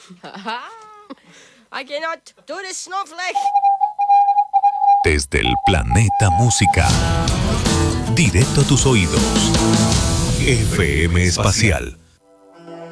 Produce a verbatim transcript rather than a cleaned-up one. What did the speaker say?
I cannot do the snowflake. Desde el planeta música, directo a tus oídos. F M Espacial.